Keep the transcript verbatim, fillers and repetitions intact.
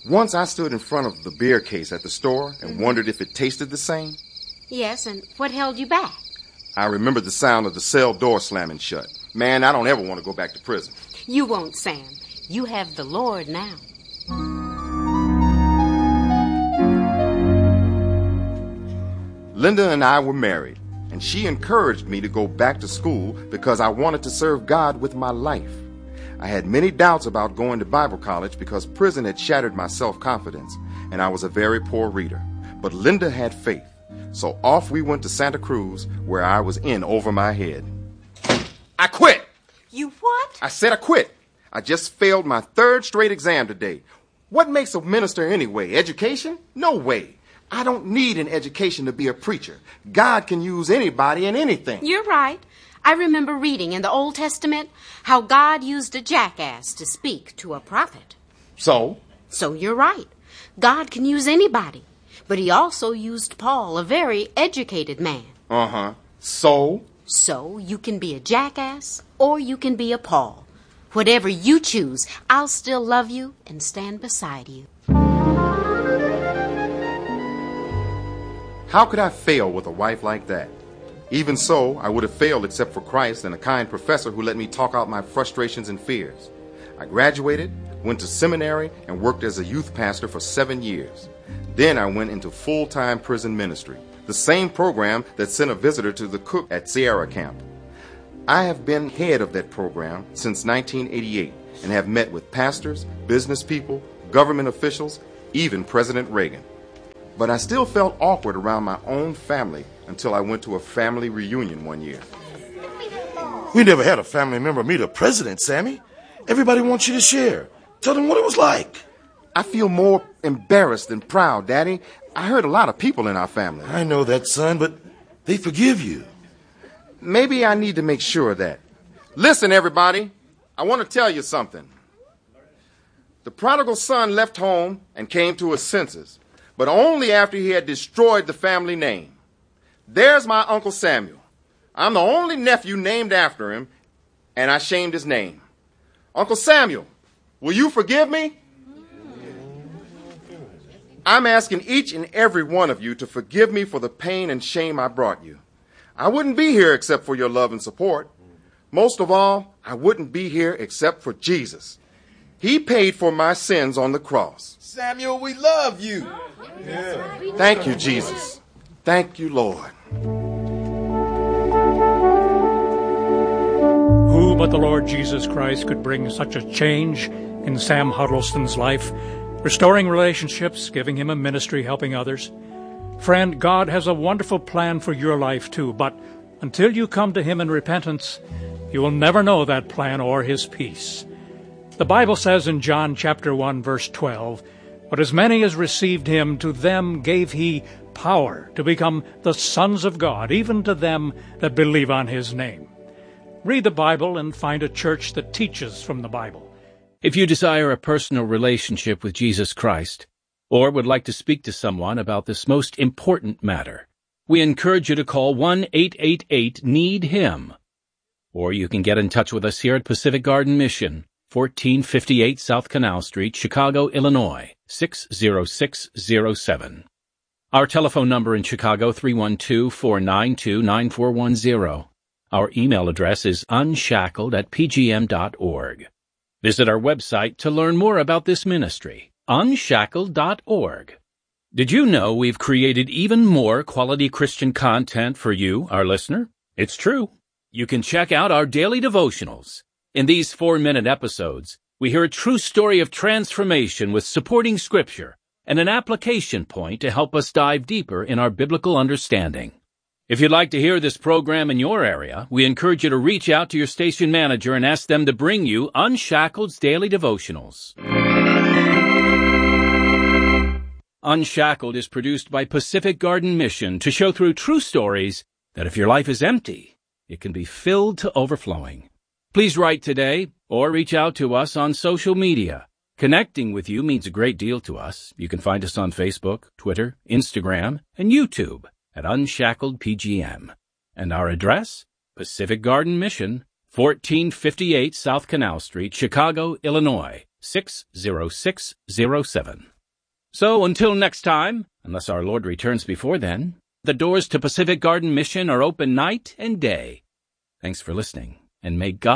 Once I stood in front of the beer case at the store and mm-hmm. wondered if it tasted the same. Yes, and what held you back? I remembered the sound of the cell door slamming shut. Man, I don't ever want to go back to prison. You won't, Sam. You have the Lord now. Linda and I were married, and she encouraged me to go back to school because I wanted to serve God with my life. I had many doubts about going to Bible college because prison had shattered my self-confidence, and I was a very poor reader. But Linda had faith, so off we went to Santa Cruz, where I was in over my head. I quit! You what? I said I quit. I just failed my third straight exam today. What makes a minister anyway? Education? No way. I don't need an education to be a preacher. God can use anybody and anything. You're right. I remember reading in the Old Testament how God used a jackass to speak to a prophet. So? So you're right. God can use anybody. But he also used Paul, a very educated man. Uh-huh. So? So you can be a jackass or you can be a Paul. Whatever you choose, I'll still love you and stand beside you. How could I fail with a wife like that? Even so, I would have failed except for Christ and a kind professor who let me talk out my frustrations and fears. I graduated, went to seminary, and worked as a youth pastor for seven years. Then I went into full-time prison ministry, the same program that sent a visitor to the cook at Sierra Camp. I have been head of that program since nineteen eighty-eight and have met with pastors, business people, government officials, even President Reagan. But I still felt awkward around my own family until I went to a family reunion one year. We never had a family member meet a president, Sammy. Everybody wants you to share. Tell them what it was like. I feel more embarrassed than proud, Daddy. I hurt a lot of people in our family. I know that, son, but they forgive you. Maybe I need to make sure of that. Listen, everybody, I want to tell you something. The prodigal son left home and came to his senses, but only after he had destroyed the family name. There's my Uncle Samuel. I'm the only nephew named after him, and I shamed his name. Uncle Samuel, will you forgive me? I'm asking each and every one of you to forgive me for the pain and shame I brought you. I wouldn't be here except for your love and support. Most of all, I wouldn't be here except for Jesus. He paid for my sins on the cross. Samuel, we love you. Yeah. Thank you, Jesus. Thank you, Lord. Who but the Lord Jesus Christ could bring such a change in Sam Huddleston's life, restoring relationships, giving him a ministry, helping others? Friend, God has a wonderful plan for your life too, but until you come to him in repentance, you will never know that plan or his peace. The Bible says in John chapter one, verse twelve, "But as many as received him, to them gave he power to become the sons of God, even to them that believe on his name." Read the Bible and find a church that teaches from the Bible. If you desire a personal relationship with Jesus Christ, or would like to speak to someone about this most important matter, we encourage you to call one eight eight eight need him. Or you can get in touch with us here at Pacific Garden Mission, fourteen fifty-eight South Canal Street, Chicago, Illinois, six zero six zero seven. Our telephone number in Chicago, three one two, four nine two, nine four one zero. Our email address is unshackled at p g m dot org. Visit our website to learn more about this ministry, unshackled dot org. Did you know we've created even more quality Christian content for you, our listener? It's true. You can check out our daily devotionals. In these four-minute episodes, we hear a true story of transformation with supporting scripture and an application point to help us dive deeper in our biblical understanding. If you'd like to hear this program in your area, we encourage you to reach out to your station manager and ask them to bring you Unshackled's Daily Devotionals. Unshackled is produced by Pacific Garden Mission to show through true stories that if your life is empty, it can be filled to overflowing. Please write today or reach out to us on social media. Connecting with you means a great deal to us. You can find us on Facebook, Twitter, Instagram, and YouTube at Unshackled P G M. And our address, Pacific Garden Mission, fourteen fifty-eight South Canal Street, Chicago, Illinois, six zero six zero seven. So until next time, unless our Lord returns before then, the doors to Pacific Garden Mission are open night and day. Thanks for listening, and may God